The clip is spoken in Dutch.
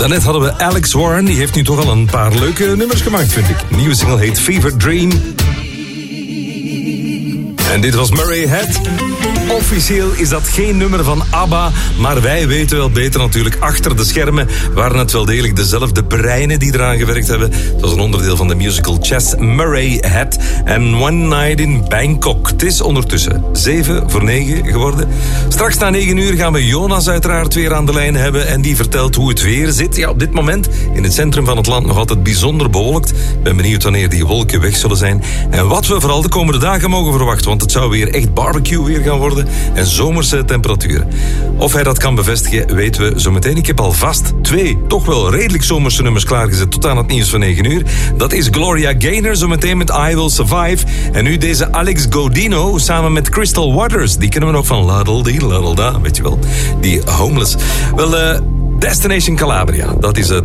Daarnet hadden we Alex Warren. Die heeft nu toch al een paar leuke nummers gemaakt, vind ik. Nieuwe single heet Fever Dream. En dit was Murray Head. Officieel is dat geen nummer van ABBA, maar wij weten wel beter natuurlijk. Achter de schermen waren het wel degelijk dezelfde breinen die eraan gewerkt hebben. Het was een onderdeel van de musical Chess, Murray Head en One Night in Bangkok. Het is ondertussen 7:09 geworden. Straks na 9 uur gaan we Jonas uiteraard weer aan de lijn hebben en die vertelt hoe het weer zit. Ja, op dit moment in het centrum van het land nog altijd bijzonder bewolkt. Ik ben benieuwd wanneer die wolken weg zullen zijn en wat we vooral de komende dagen mogen verwachten, want het zou weer echt barbecue weer gaan worden en zomerse temperaturen. Of hij dat kan bevestigen, weten we zo meteen. Ik heb alvast 2 toch wel redelijk zomerse nummers klaargezet tot aan het nieuws van 9 uur. Dat is Gloria Gaynor, zo meteen met I Will Survive. En nu deze Alex Godino samen met Crystal Waters. Die kennen we nog van Laddle-dee, Laddle-da, weet je wel. Die Homeless. Wel, Destination Calabria, dat is de